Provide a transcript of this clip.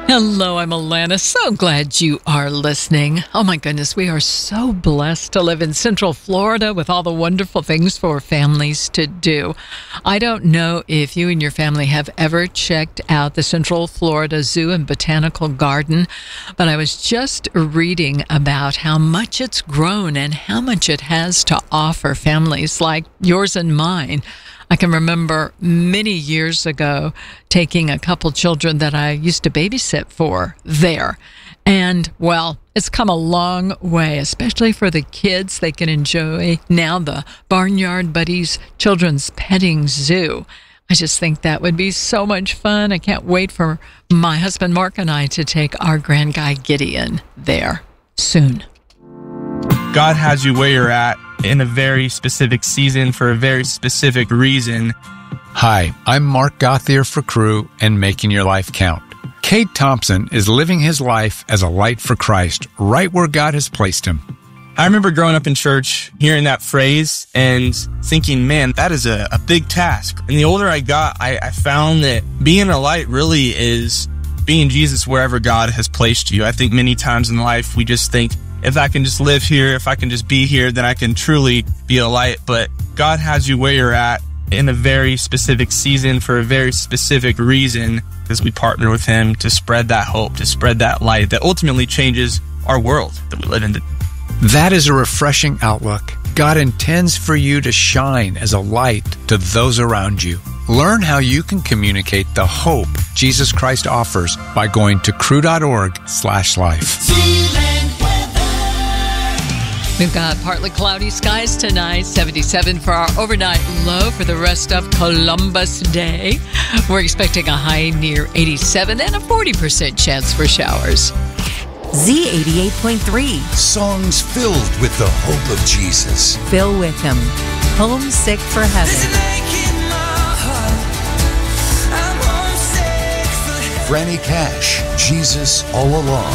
Hello, I'm Alana. So glad you are listening. Oh my goodness, we are so blessed to live in Central Florida with all the wonderful things for families to do. I don't know if you and your family have ever checked out the Central Florida Zoo and Botanical Garden, but I was just reading about how much it's grown and how much it has to offer families like yours and mine. I can remember many years ago taking a couple children that I used to babysit for there. And, well, it's come a long way, especially for the kids. They can enjoy now the Barnyard Buddies Children's Petting Zoo. I just think that would be so much fun. I can't wait for my husband Mark and I to take our grand guy Gideon there soon. God has you where you're at in a very specific season for a very specific reason. Hi, I'm Mark Gauthier for Crew and Making Your Life Count. Cade Thompson is living his life as a light for Christ right where God has placed him. I remember growing up in church, hearing that phrase and thinking, man, that is a big task. And the older I got, I found that being a light really is being Jesus wherever God has placed you. I think many times in life we just think, if I can just live here, if I can just be here, then I can truly be a light. But God has you where you're at in a very specific season for a very specific reason, as we partner with him to spread that hope, to spread that light that ultimately changes our world that we live in. That is a refreshing outlook. God intends for you to shine as a light to those around you. Learn how you can communicate the hope Jesus Christ offers by going to crew.org/life. We've got partly cloudy skies tonight, 77 for our overnight low for the rest of Columbus Day. We're expecting a high near 87 and a 40% chance for showers. Z88.3. Songs filled with the hope of Jesus. Fill with him. Homesick for heaven. Franny Cash, Jesus All Along.